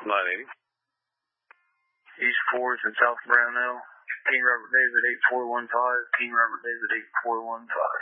980. East 4th and South Brownell. King Robert David 8415. King Robert David 8415.